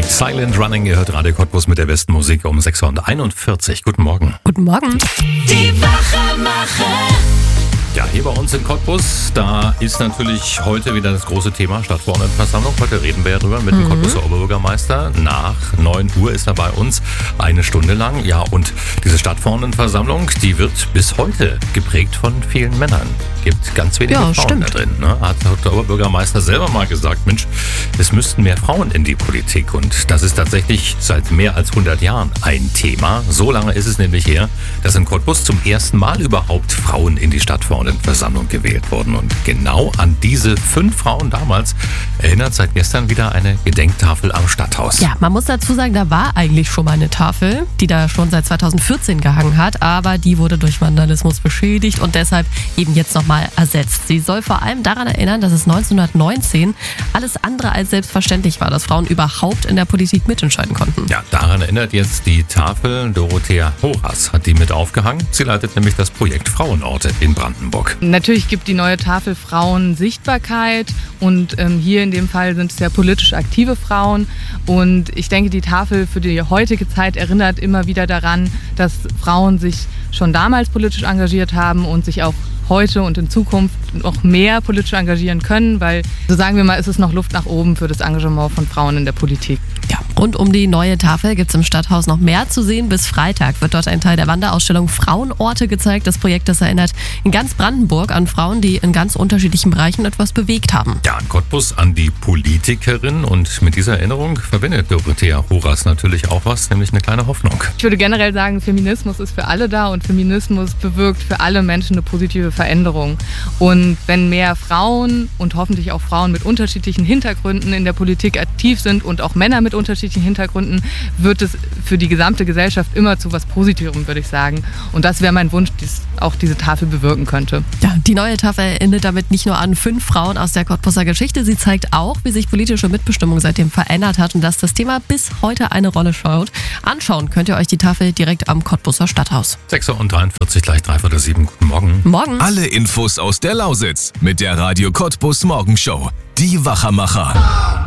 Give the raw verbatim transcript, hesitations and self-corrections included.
Silent Running, ihr hört Radio Cottbus mit der besten Musik um sechs Uhr einundvierzig. Guten Morgen. Guten Morgen. Die Wachmacher. Ja, hier bei uns in Cottbus, da ist natürlich heute wieder das große Thema Stadtverordnetenversammlung. Heute reden wir ja drüber mit dem mhm. Cottbuser Oberbürgermeister. Nach neun Uhr ist er bei uns, eine Stunde lang. Ja, und diese Stadtverordnetenversammlung, die wird bis heute geprägt von vielen Männern. Gibt ganz wenige ja, Frauen stimmt. da drin. Ne? Hat der Oberbürgermeister selber mal gesagt, Mensch, es müssten mehr Frauen in die Politik. Und das ist tatsächlich seit mehr als hundert Jahren ein Thema. So lange ist es nämlich her, dass in Cottbus zum ersten Mal überhaupt Frauen in die Stadtverordnetenversammlung gewählt wurden. Und genau an diese fünf Frauen damals erinnert seit gestern wieder eine Gedenktafel am Stadthaus. Ja, man muss dazu sagen, da war eigentlich schon mal eine Tafel, die da schon seit zweitausendvierzehn gehangen hat, aber die wurde durch Vandalismus beschädigt und deshalb eben jetzt nochmal ersetzt. Sie soll vor allem daran erinnern, dass es neunzehnhundertneunzehn alles andere als selbstverständlich war, dass Frauen überhaupt in der Politik mitentscheiden konnten. Ja, daran erinnert jetzt die Tafel. Dorothea Horas hat die mit aufgehangen. Sie leitet nämlich das Projekt Frauenorte in Brandenburg. Natürlich gibt die neue Tafel Frauen Sichtbarkeit und ähm, hier in dem Fall sind es ja politisch aktive Frauen und ich denke, die Tafel für die heutige Zeit erinnert immer wieder daran, dass Frauen sich schon damals politisch engagiert haben und sich auch heute und in Zukunft noch mehr politisch engagieren können, weil, so sagen wir mal, ist es noch Luft nach oben für das Engagement von Frauen in der Politik. Ja, rund um die neue Tafel gibt es im Stadthaus noch mehr zu sehen. Bis Freitag wird dort ein Teil der Wanderausstellung Frauenorte gezeigt. Das Projekt, das erinnert in ganz Brandenburg an Frauen, die in ganz unterschiedlichen Bereichen etwas bewegt haben. Ja, in Cottbus an die Politikerin und mit dieser Erinnerung verbindet Dorothea Horas natürlich auch was, nämlich eine kleine Hoffnung. Ich würde generell sagen, Feminismus ist für alle da und Feminismus bewirkt für alle Menschen eine positive Veränderung. Und wenn mehr Frauen und hoffentlich auch Frauen mit unterschiedlichen Hintergründen in der Politik aktiv sind und auch Männer mit unterschiedlichen Hintergründen, wird es für die gesamte Gesellschaft immer zu was Positivem, würde ich sagen. Und das wäre mein Wunsch, dass auch diese Tafel bewirken könnte. Ja, die neue Tafel erinnert damit nicht nur an fünf Frauen aus der Cottbuser Geschichte, sie zeigt auch, wie sich politische Mitbestimmung seitdem verändert hat und dass das Thema bis heute eine Rolle schaut. Anschauen könnt ihr euch die Tafel direkt am Cottbuser Stadthaus. sechs Uhr dreiundvierzig, gleich drei vor der sieben. Guten Morgen. Morgen. Alle Infos aus der Lausitz mit der Radio Cottbus Morgenshow. Die Wachmacher.